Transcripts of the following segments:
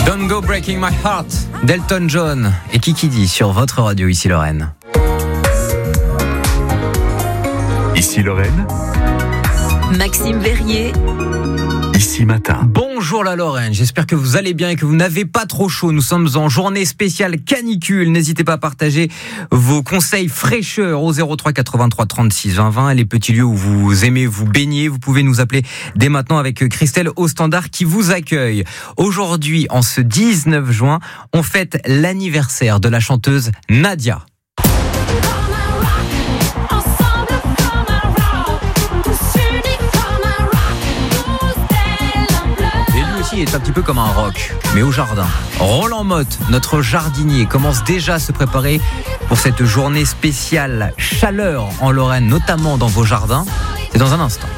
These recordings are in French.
Don't Go Breaking My Heart d'Elton John et Kiki D sur votre radio, ici Lorraine. Ici Lorraine. Maxime Verrier. Ici Matin. Bonjour la Lorraine, j'espère que vous allez bien et que vous n'avez pas trop chaud. Nous sommes en journée spéciale canicule. N'hésitez pas à partager vos conseils fraîcheur au 03 83 36 20 20. Les petits lieux où vous aimez vous baigner, vous pouvez nous appeler dès maintenant avec Christelle au standard qui vous accueille. Aujourd'hui, en ce 19 juin, on fête l'anniversaire de la chanteuse Nadia. Est un petit peu comme un rock, mais au jardin. Roland Motte, notre jardinier, commence déjà à se préparer pour cette journée spéciale chaleur en Lorraine, notamment dans vos jardins. C'est dans un instant.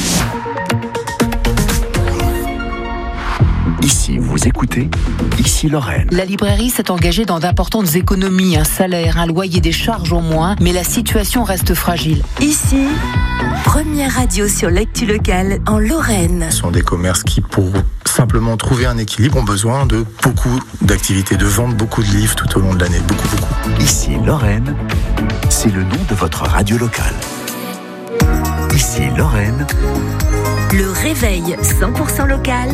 Ici, vous écoutez Ici Lorraine. La librairie s'est engagée dans d'importantes économies, un salaire, un loyer, des charges en moins, mais la situation reste fragile. Ici, première radio sur l'actu locale en Lorraine. Ce sont des commerces qui, pour simplement trouver un équilibre, ont besoin de beaucoup d'activités, de vendre beaucoup de livres tout au long de l'année, beaucoup. Ici Lorraine, c'est le nom de votre radio locale. Ici Lorraine. Le réveil 100% local.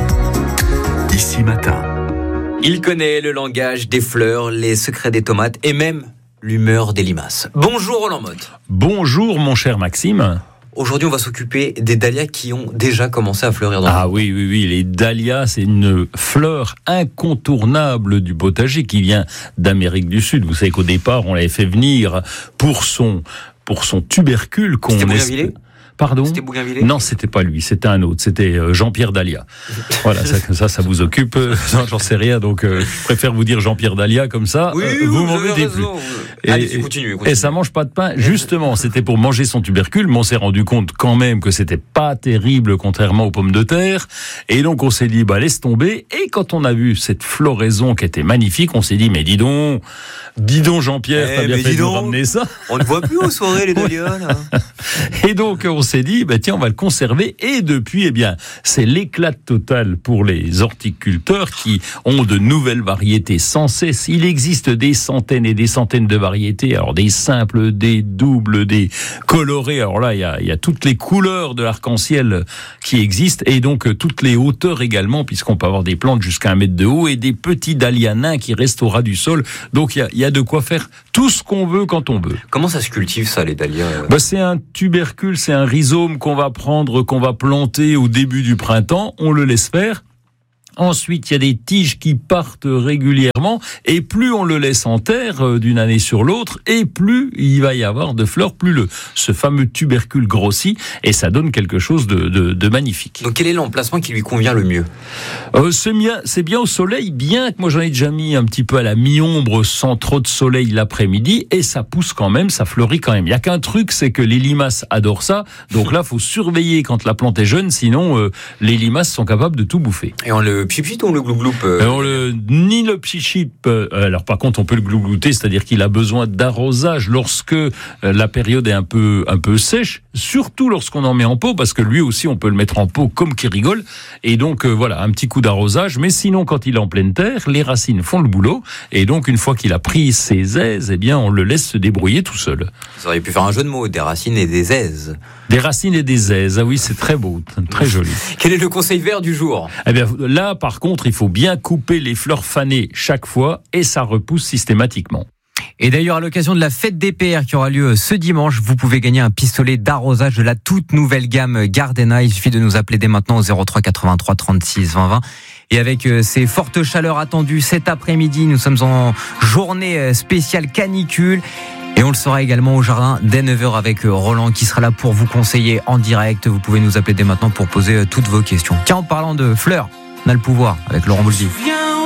Ici Matin. Il connaît le langage des fleurs, les secrets des tomates et même l'humeur des limaces. Bonjour Roland Motte. Bonjour mon cher Maxime. Aujourd'hui, on va s'occuper des dahlias qui ont déjà commencé à fleurir dans le monde. Oui, les dahlias, c'est une fleur incontournable du potager qui vient d'Amérique du Sud. Vous savez qu'au départ, on l'avait fait venir pour son tubercule qu'on Pardon ? C'était Bougainvillé ? Non, c'était pas lui, c'était un autre, c'était Jean-Pierre Dahlia. Voilà, ça vous occupe. Non, j'en sais rien, donc je préfère vous dire Jean-Pierre Dahlia comme ça. Vous m'en mettez plus. Allez, continue. Et ça mange pas de pain. Justement, c'était pour manger son tubercule, mais on s'est rendu compte quand même que c'était pas terrible, contrairement aux pommes de terre. Et donc on s'est dit, laisse tomber. Et quand on a vu cette floraison qui était magnifique, on s'est dit, mais dis donc Jean-Pierre, t'as bien fait de nous ramener ça. On ne voit plus aux soirées les dahlias, là. Et donc on s'est dit, tiens, on va le conserver. Et depuis, c'est l'éclat total pour les horticulteurs qui ont de nouvelles variétés sans cesse. Il existe des centaines et des centaines de variétés. Alors des simples, des doubles, des colorés. Alors là, il y a toutes les couleurs de l'arc-en-ciel qui existent et donc toutes les hauteurs également, puisqu'on peut avoir des plantes jusqu'à 1 mètre de haut et des petits dahlias nains qui restent au ras du sol. Donc il y a de quoi faire tout ce qu'on veut quand on veut. Comment ça se cultive ça, les dahlias ? C'est un tubercule, c'est un rhizome qu'on va planter au début du printemps, on le laisse faire. Ensuite, il y a des tiges qui partent régulièrement et plus on le laisse en terre d'une année sur l'autre et plus il va y avoir de fleurs, plus ce fameux tubercule grossit et ça donne quelque chose de magnifique. Donc quel est l'emplacement qui lui convient le mieux ? C'est bien au soleil, bien que moi j'en ai déjà mis un petit peu à la mi-ombre sans trop de soleil l'après-midi et ça pousse quand même, ça fleurit quand même. Il n'y a qu'un truc, c'est que les limaces adorent ça, donc là il faut surveiller quand la plante est jeune, sinon les limaces sont capables de tout bouffer. Et on le pchit-pchit ou le gloup-gloup Ni le pchit-pchit. Alors par contre, on peut le gloup-glouter, c'est-à-dire qu'il a besoin d'arrosage lorsque la période est un peu sèche, surtout lorsqu'on en met en pot, parce que lui aussi, on peut le mettre en pot comme qui rigole. Et donc voilà, un petit coup d'arrosage. Mais sinon, quand il est en pleine terre, les racines font le boulot. Et donc, une fois qu'il a pris ses aises, on le laisse se débrouiller tout seul. Vous auriez pu faire un jeu de mots, des racines et des aises. Des racines et des aises, ah oui, c'est très beau, très joli. Quel est le conseil vert du jour ? Là, par contre, il faut bien couper les fleurs fanées chaque fois et ça repousse systématiquement. Et d'ailleurs, à l'occasion de la fête des PR qui aura lieu ce dimanche, vous pouvez gagner un pistolet d'arrosage de la toute nouvelle gamme Gardena. Il suffit de nous appeler dès maintenant au 03 83 36 20 20. Et avec ces fortes chaleurs attendues cet après-midi, nous sommes en journée spéciale canicule. Et on le saura également au jardin dès 9h avec Roland qui sera là pour vous conseiller en direct. Vous pouvez nous appeler dès maintenant pour poser toutes vos questions. Tiens, en parlant de fleurs, on a le pouvoir avec Laurent Bouldy.